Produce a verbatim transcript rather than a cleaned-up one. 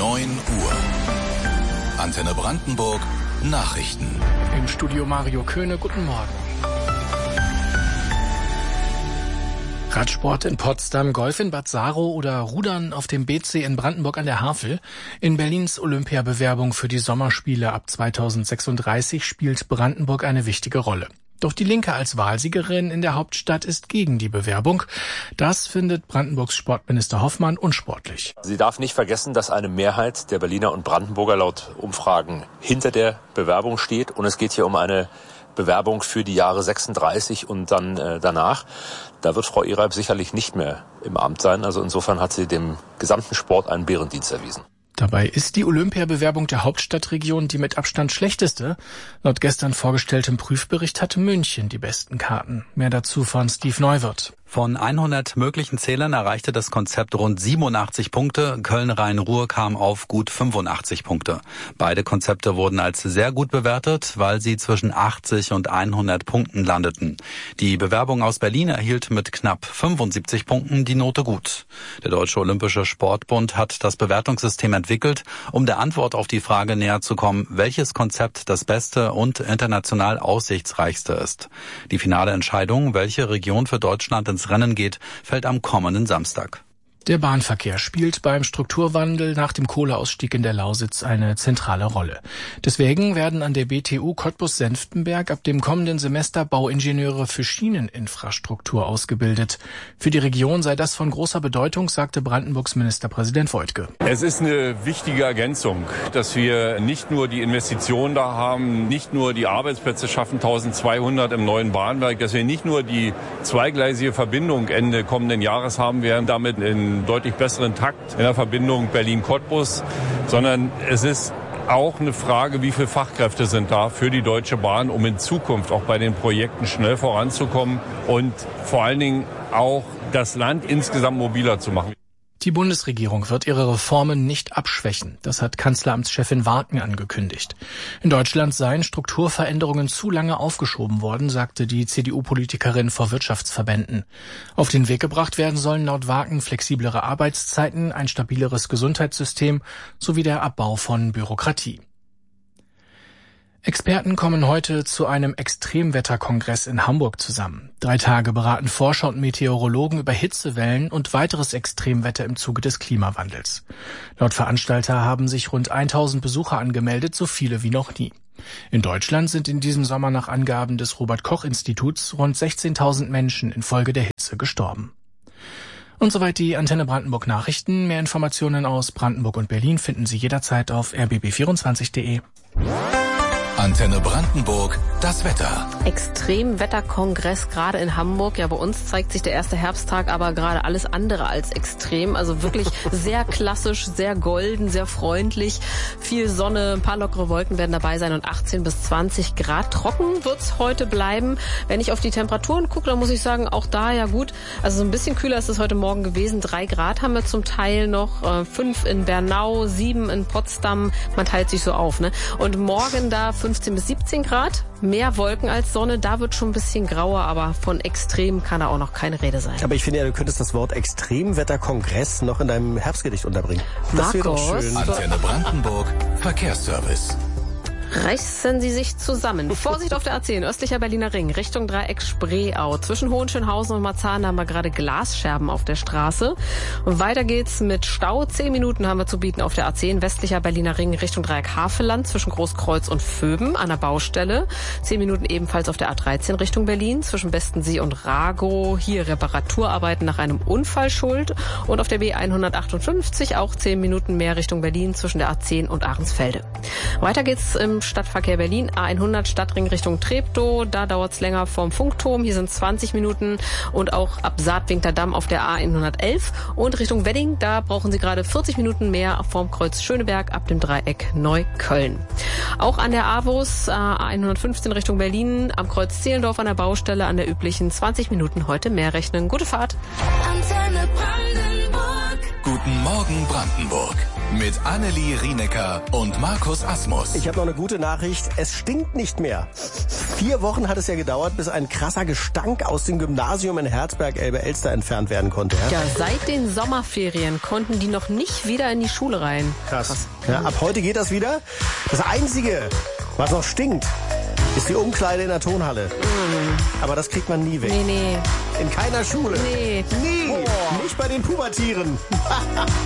neun Uhr. Antenne Brandenburg Nachrichten. Im Studio Mario Köhne, guten Morgen. Radsport in Potsdam, Golf in Bad Saro oder Rudern auf dem B C in Brandenburg an der Havel. In Berlins Olympiabewerbung für die Sommerspiele ab zweitausendsechsunddreißig spielt Brandenburg eine wichtige Rolle. Doch die Linke als Wahlsiegerin in der Hauptstadt ist gegen die Bewerbung. Das findet Brandenburgs Sportminister Hoffmann unsportlich. Sie darf nicht vergessen, dass eine Mehrheit der Berliner und Brandenburger laut Umfragen hinter der Bewerbung steht. Und es geht hier um eine Bewerbung für die Jahre sechsunddreißig und dann äh, danach. Da wird Frau Ehreib sicherlich nicht mehr im Amt sein. Also insofern hat sie dem gesamten Sport einen Bärendienst erwiesen. Dabei ist die Olympiabewerbung der Hauptstadtregion die mit Abstand schlechteste. Laut gestern vorgestelltem Prüfbericht hatte München die besten Karten. Mehr dazu von Steve Neuwirth. Von hundert möglichen Zählern erreichte das Konzept rund siebenundachtzig Punkte. Köln-Rhein-Ruhr kam auf gut fünfundachtzig Punkte. Beide Konzepte wurden als sehr gut bewertet, weil sie zwischen achtzig und hundert Punkten landeten. Die Bewerbung aus Berlin erhielt mit knapp fünfundsiebzig Punkten die Note gut. Der Deutsche Olympische Sportbund hat das Bewertungssystem entwickelt, um der Antwort auf die Frage näher zu kommen, welches Konzept das beste und international aussichtsreichste ist. Die finale Entscheidung, welche Region für Deutschland ins Rennen geht, fällt am kommenden Samstag. Der Bahnverkehr spielt beim Strukturwandel nach dem Kohleausstieg in der Lausitz eine zentrale Rolle. Deswegen werden an der B T U Cottbus-Senftenberg ab dem kommenden Semester Bauingenieure für Schieneninfrastruktur ausgebildet. Für die Region sei das von großer Bedeutung, sagte Brandenburgs Ministerpräsident Woidke. Es ist eine wichtige Ergänzung, dass wir nicht nur die Investitionen da haben, nicht nur die Arbeitsplätze schaffen, eintausendzweihundert im neuen Bahnwerk, dass wir nicht nur die zweigleisige Verbindung Ende kommenden Jahres haben werden, damit in deutlich besseren Takt in der Verbindung Berlin-Cottbus, sondern es ist auch eine Frage, wie viele Fachkräfte sind da für die Deutsche Bahn, um in Zukunft auch bei den Projekten schnell voranzukommen und vor allen Dingen auch das Land insgesamt mobiler zu machen. Die Bundesregierung wird ihre Reformen nicht abschwächen. Das hat Kanzleramtschefin Warken angekündigt. In Deutschland seien Strukturveränderungen zu lange aufgeschoben worden, sagte die C D U-Politikerin vor Wirtschaftsverbänden. Auf den Weg gebracht werden sollen laut Warken flexiblere Arbeitszeiten, ein stabileres Gesundheitssystem sowie der Abbau von Bürokratie. Experten kommen heute zu einem Extremwetterkongress in Hamburg zusammen. Drei Tage beraten Forscher und Meteorologen über Hitzewellen und weiteres Extremwetter im Zuge des Klimawandels. Laut Veranstalter haben sich rund tausend Besucher angemeldet, so viele wie noch nie. In Deutschland sind in diesem Sommer nach Angaben des Robert-Koch-Instituts rund sechzehntausend Menschen infolge der Hitze gestorben. Und soweit die Antenne Brandenburg Nachrichten. Mehr Informationen aus Brandenburg und Berlin finden Sie jederzeit auf r b b vierundzwanzig punkt d e. Antenne Brandenburg, das Wetter. Extremwetterkongress gerade in Hamburg. Ja, bei uns zeigt sich der erste Herbsttag aber gerade alles andere als extrem. Also wirklich sehr klassisch, sehr golden, sehr freundlich. Viel Sonne, ein paar lockere Wolken werden dabei sein und achtzehn bis zwanzig Grad. Trocken wird's heute bleiben. Wenn ich auf die Temperaturen gucke, dann muss ich sagen, auch da ja gut. Also so ein bisschen kühler ist es heute Morgen gewesen. Drei Grad haben wir zum Teil noch. Äh, fünf in Bernau, sieben in Potsdam. Man teilt sich so auf, ne? Und morgen da fünfzehn bis siebzehn Grad, mehr Wolken als Sonne, da wird schon ein bisschen grauer, aber von extrem kann da auch noch keine Rede sein. Aber ich finde ja, du könntest das Wort Extremwetterkongress noch in deinem Herbstgedicht unterbringen. Das wäre doch schön. Antenne Brandenburg, Verkehrsservice. Reißen Sie sich zusammen. Vorsicht auf der A zehn, östlicher Berliner Ring, Richtung Dreieck Spreeau. Zwischen Hohenschönhausen und Marzahn haben wir gerade Glasscherben auf der Straße. Und weiter geht's mit Stau. Zehn Minuten haben wir zu bieten auf der A zehn, westlicher Berliner Ring, Richtung Dreieck Havelland, zwischen Großkreuz und Vöben an der Baustelle. Zehn Minuten ebenfalls auf der A dreizehn Richtung Berlin, zwischen Bestensee und Ragow. Hier Reparaturarbeiten nach einem Unfall schuld. Und auf der B hundertachtundfünfzig auch zehn Minuten mehr Richtung Berlin, zwischen der A zehn und Ahrensfelde. Weiter geht's im Stadtverkehr Berlin, A hundert Stadtring Richtung Treptow, da dauert's länger vom Funkturm, hier sind zwanzig Minuten und auch ab Saatwinkler Damm auf der A hundertelf und Richtung Wedding, da brauchen Sie gerade vierzig Minuten mehr vorm Kreuz Schöneberg ab dem Dreieck Neukölln. Auch an der AWUS, A hundertfünfzehn Richtung Berlin, am Kreuz Zehlendorf an der Baustelle an der üblichen zwanzig Minuten heute mehr rechnen. Gute Fahrt! Antenne Brandenburg. Guten Morgen Brandenburg. Mit Annelie Rienecker und Markus Asmus. Ich habe noch eine gute Nachricht. Es stinkt nicht mehr. Vier Wochen hat es ja gedauert, bis ein krasser Gestank aus dem Gymnasium in Herzberg-Elbe-Elster entfernt werden konnte. Ja? Ja, seit den Sommerferien konnten die noch nicht wieder in die Schule rein. Krass. Krass. Ja, ab heute geht das wieder. Das Einzige, was noch stinkt, ist die Umkleide in der Tonhalle. Mm. Aber das kriegt man nie weg. Nee, nee. In keiner Schule. Nee. Nie. Oh. Nicht bei den Pubertieren.